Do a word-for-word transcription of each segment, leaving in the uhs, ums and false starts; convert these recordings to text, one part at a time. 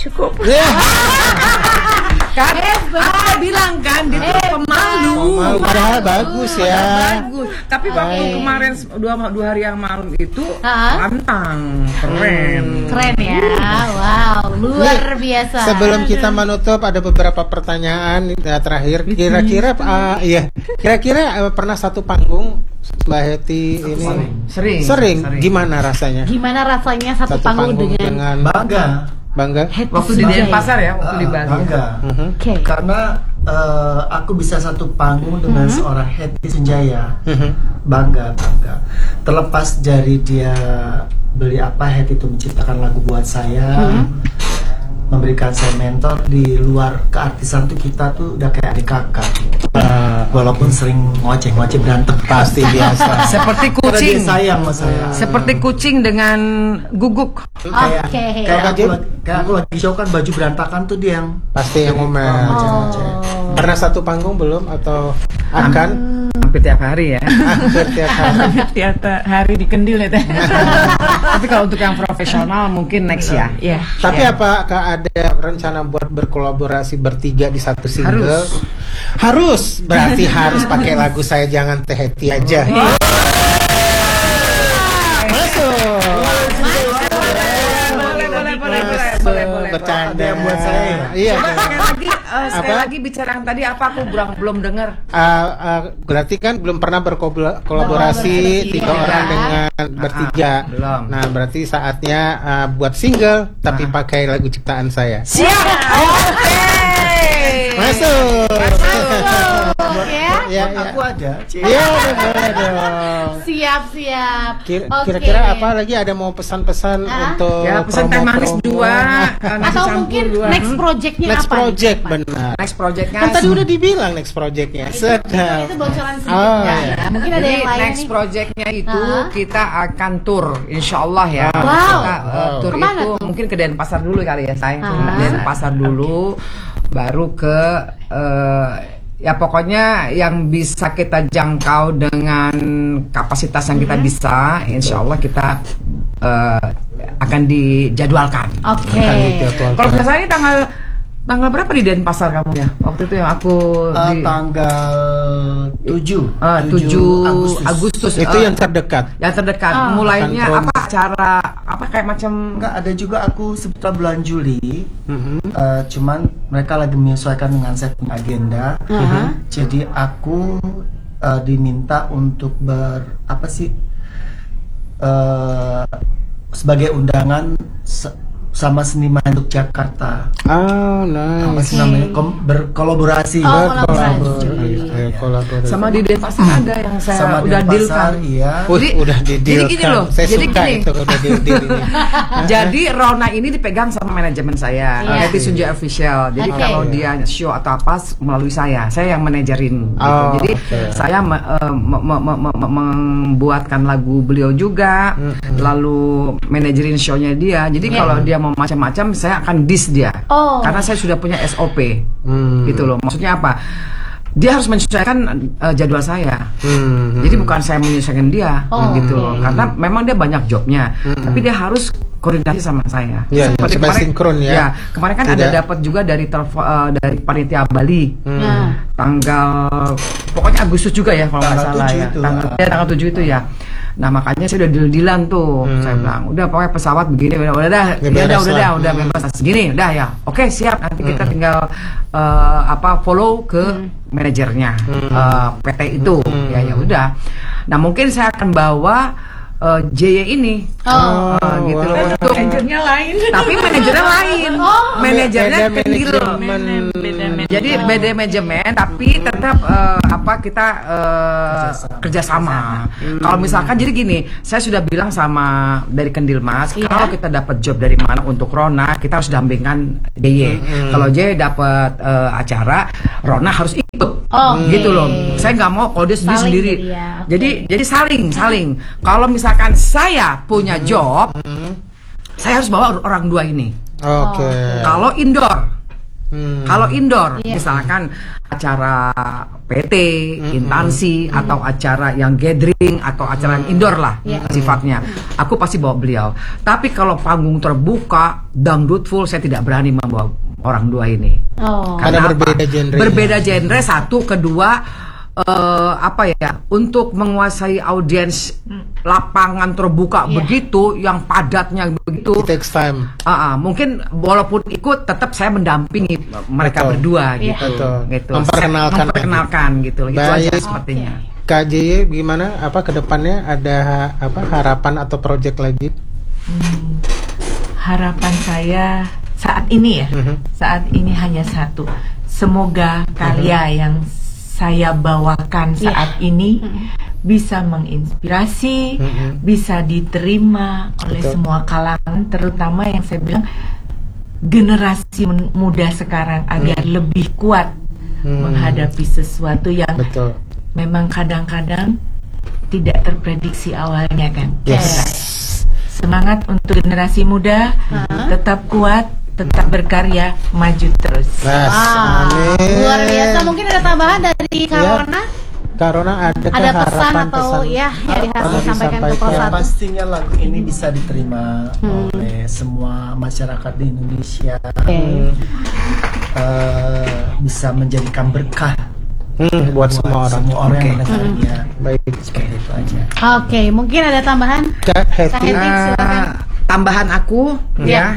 cukup. Kan Hebat. aku bilang kan dia tuh Hebat. pemalu. Pemalu, padahal bagus ya. Bagus. Tapi waktu Baik. kemarin dua dua hari yang malam itu Hah? pantang, keren. Keren ya. Wow, luar biasa. Sebelum kita menutup ada beberapa pertanyaan ya, terakhir. Kira-kira uh, iya, kira-kira uh, pernah satu panggung Mbak Hetty ini Sering. sering. Gimana rasanya? Gimana rasanya satu, panggung, dengan, Bangga. Bangga. Hetty Waktu di Sujaya? Denpasar ya, waktu di Ah, Bali. bangga. Mhm. Oke. Karena eh, aku bisa satu panggung dengan Mhm. seorang Hetty Sunjaya. Mhm. Bangga, bangga. Terlepas dari dia beli apa, Hetty itu menciptakan lagu buat saya, memberikan saya mentor. Di luar keartisan tuh kita tuh udah kayak adik kakak. Ah, Walaupun sering ngoceh-ngoceh berantem, pasti biasa. Seperti Karena dia kucing. sayang sama saya. Seperti kucing dengan guguk. Kayak, Oke. kayak aku, Wajib. lagi- kayak aku lagi show kan, baju berantakan tuh dia yang Pasti yang ngomel. ngoceh-ngoceh. Pernah satu panggung belum atau akan? Hampir tiap hari ya. Hampir tiap hari. Tiap hari di Kendil ya teh. Tapi kalau untuk yang profesional mungkin next ya. Iya. Tapi Ya. apakah ada rencana buat berkolaborasi bertiga di satu single? Harus. Harus. Berarti harus pakai lagu Saya Jangan Teh Hetty aja. Masuk. Boleh, boleh, boleh, boleh, boleh, boleh. Bercanda. Ada yang buat saya. Iya. Coba sekali lagi, eh, sekali Apa? lagi bicara yang tadi apa aku belum belum dengar. Uh, uh, berarti kan belum pernah berkolaborasi Berkolaborasi, tiga iya. orang dengan bertiga. Ah, belum. Nah, berarti saatnya uh, buat single tapi pakai lagu ciptaan saya. Siap. Oke. Masuk. Masuk, ya. Ya, ya. Aku ada. Ci. Iya, boleh dong. Siap, siap. Kira- Oke. Kira-kira apa lagi, ada mau pesan-pesan Ah. untuk Ya, pesan teh manis promo-promo? dua, eh, nasi Atau campur mungkin dua. next projectnya Next apa? nih, project Pak? benar. Next projectnya. Kan tadi udah dibilang next projectnya. Itu, Sedap. itu bocoran sedikit Oh, ya, iya. ya. Mungkin ada Jadi yang lain next nih. projectnya itu Hah? kita akan tour, insya Allah ya. Wow. Kita, uh, Wow. tour Kemana itu tuh? mungkin ke Denpasar dulu kali ya, sayang. Ah. Denpasar dulu, baru ke uh, ya pokoknya yang bisa kita jangkau dengan kapasitas yang kita bisa, insya Allah kita uh, akan dijadwalkan. Oke. Akan dijadwalkan. Kalau biasanya ini tanggal tanggal berapa di Denpasar kamu ya? Waktu itu yang aku Eh, di tanggal tujuh uh, tujuh Agustus. Itu uh, yang terdekat. yang terdekat. Ah. Mulainya Akan apa acara apa kayak macam Enggak, ada juga aku sekitar bulan Juli. Mhm. Eh, cuman mereka lagi menyesuaikan dengan setting agenda. Aha. Jadi aku eh, diminta untuk ber apa sih eh, sebagai undangan se- sama seniman Yogyakarta. Oh, Apa nice. sih namanya? Kom- berkolaborasi. Oh, Berkolaborasi. kolaborasi. Eh, kolaborasi. sama di Denpasar ada yang saya Sama udah deal Denpasar, kan. iya. Wih, Jadi- udah di jadi gini loh, Saya jadi suka gini. itu udah deal deal ini. Jadi Rona ini dipegang sama manajemen saya, Iya. Hetty Sunjaya Official. Jadi Oke. kalau dia show atau apa melalui saya, saya yang manajerin. Gitu. Oh, Jadi oke. saya me- eh, me- me- me- me- me- membuatkan lagu beliau juga, lalu manajerin show-nya dia. Jadi Iya. kalau dia mau macam-macam, saya akan diss dia. Oh. Karena saya sudah punya S O P. Hmm. Gitu loh. Maksudnya apa? Dia harus menyesuaikan eh, jadwal saya. Hmm. Jadi bukan saya menyesuaikan dia, Oh, gitu oke. loh. Karena memang dia banyak jobnya, tapi dia harus koordinasi sama saya. Iya, iya, Seperti supaya sinkron ya. kemarin kan Tidak- ada dapat juga dari telepon eh, dari panitia Bali. Nah. Tanggal pokoknya Agustus juga ya kalau nggak Tanggal salah tujuh ya. itu. Tanggal, ya, tanggal tujuh itu ya. Nah makanya saya udah deal-dealan tuh. Saya bilang udah pokoknya pesawat begini udah udah dah, Ya, ya, udah beres udah lah. dah, udah bebas segini udah ya. Oke siap, nanti kita tinggal eh, apa follow ke manajernya eh, P T itu. Ya ya udah. Nah mungkin saya akan bawa eh, J Y ini. Oh. Eh, gitu loh wow. untuk manajernya lain. Tapi manajernya lain. Oh. Manajernya Beda kendil. manajemen. Jadi beda manajemen tapi tetap eh, apa kita eh, kerjasama. Kalau misalkan jadi gini, saya sudah bilang sama dari Kendil Mas, Iya. kalau kita dapat job dari mana untuk Rona, kita harus dampingkan D Y. Kalau J Y dapat eh, acara, Rona harus ikut. Oh, Gitu oke. loh. Saya nggak mau kalau dia sendiri Saling sendiri. jadi ya, oke. Jadi jadi saling saling. Kalau misalkan saya punya job, saya harus bawa orang dua ini. Oke. Kalau indoor, Hmm. Kalau indoor, Iya. misalkan acara P T, intansi, atau acara yang gathering, atau acara yang indoor lah Iya. sifatnya, aku pasti bawa beliau. Tapi kalau panggung terbuka, dangdut full, saya tidak berani membawa orang dua ini. Oh. Karena Karena berbeda apa? genre. Berbeda genre satu, kedua eh, apa ya? Untuk menguasai audiens lapangan terbuka Iya. begitu, yang padatnya begitu. It takes time. Ah, ah, mungkin walaupun ikut, tetap saya mendampingi mereka Betul. berdua Iya. gitu. Betul. gitu. Memperkenalkan Saya memperkenalkan gitu. Itu aja Baik. sepertinya. K J Y gimana? Apa kedepannya ada apa harapan atau project lagi? Harapan saya saat ini ya, Mhm. saat ini hanya satu. Semoga karya yang saya bawakan Iya. saat ini bisa menginspirasi, Mhm. bisa diterima oleh Betul. semua kalangan, terutama yang saya bilang generasi men- muda sekarang agar lebih kuat Hmm. menghadapi sesuatu yang Betul. memang kadang-kadang tidak terprediksi awalnya kan. Yes. Semangat untuk generasi muda, tetap kuat, tetap berkarya, maju terus. Mas, Ah, amin. luar biasa. Mungkin ada tambahan dari Karona? Karena ada Ada pesan harapan atau pesan ya yang apa harus mau disampaikan ke disampaikan? Pos Ya, satu? pastinya lagu ini bisa diterima oleh semua masyarakat di Indonesia. Oke. Eh, bisa menjadikan berkah Hmm, buat semua orang. semua orang yang Oke. mendengarnya. Baik. Seperti itu aja. Oke, mungkin ada tambahan? Kak Kak Hetty. Hetty, silakan. Eh, tambahan aku Ya. ya,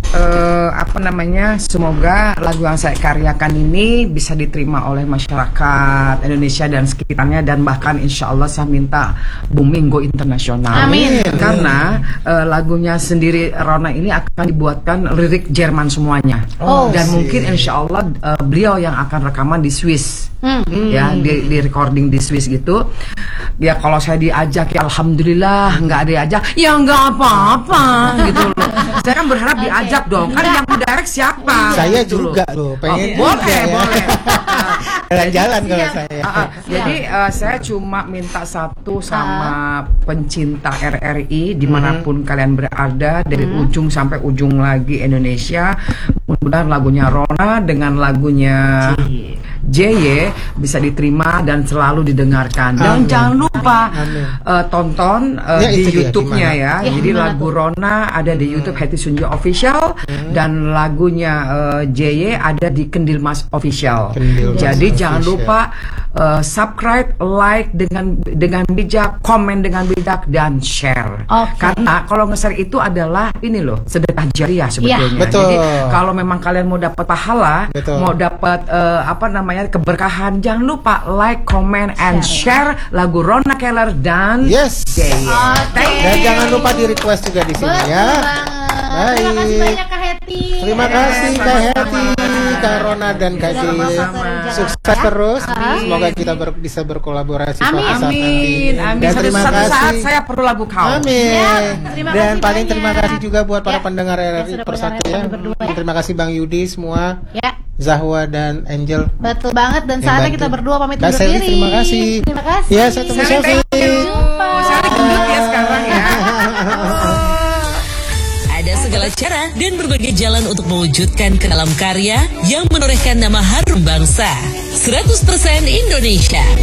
eh, apa namanya, semoga lagu yang saya karyakan ini bisa diterima oleh masyarakat Indonesia dan sekitarnya, dan bahkan insya Allah saya minta booming go internasional. Amin. Karena eh, lagunya sendiri Rona ini akan dibuatkan lirik Jerman semuanya. Oh. Dan mungkin insya Allah eh, beliau yang akan rekaman di Swiss. Hmm. Ya, di, di recording di Swiss gitu. Ya kalau saya diajak ya alhamdulillah, nggak diajak ya nggak apa-apa gitu loh. Saya kan berharap Oke. diajak dong. Kan yang mendirect siapa? Saya Gitu loh. juga loh, pengen Oh, boleh, juga ya. boleh. Jalan-jalan kalau Siap. saya. Ah, ah. Jadi eh, saya cuma minta satu sama pencinta R R I dimanapun kalian berada, dari ujung sampai ujung lagi Indonesia. Mudah-mudahan lagunya Rona dengan lagunya J Y bisa diterima dan selalu didengarkan. Dan Amin. jangan lupa Amin. eh, tonton eh, Ya, di itu dia, YouTube-nya gimana? ya. Ya, Jadi gimana lagu tuh? Rona ada di YouTube Hetty Sunjo Official, dan lagunya eh, J Y ada di Kendil Mas Official. Kendil Mas Jadi jangan Official. lupa eh, subscribe, like dengan dengan bijak, komen dengan bijak, dan share. Oke. Karena kalau nge-share itu adalah ini loh, sedekah jariah sebetulnya. Betul. Jadi kalau memang kalian mau dapat pahala, Betul. mau dapat eh, apa namanya keberkahan, jangan lupa like, comment, and share lagu Rona Keller dan Yes. J Y. Oke. Dan jangan lupa di request juga di sini Betul ya. banget. Terima kasih Baik. banyak Kak Hetty. Terima kasih Kak Sama-sama. Hetty, Kak Rona, dan Kak J Y. Sama-sama. Sukses terus. Amin. Semoga kita ber- bisa berkolaborasi suatu Amin. saat nanti. Amin, amin. Dan Satu, terima satu saat kasih. saya perlu lagu kau. Amin. Ya, terima Dan kasih paling banyak. terima kasih juga buat para Ya, pendengar R R I yang sudah Persatu pendengar ya. kami berdua ya. Terima kasih Bang Yudi semua, Ya, Zahwa dan Angel. betul banget. Dan yang saatnya bantu. kita berdua pamit Kak undur Selly, diri. terima kasih. Terima kasih. Ya, saya tunggu Sally, Selfie. thank you. Jumpa. Sally gendut ya sekarang ya. Ada segala cara dan berbagai jalan untuk mewujudkan ke dalam karya yang menorehkan nama harum bangsa. seratus persen Indonesia.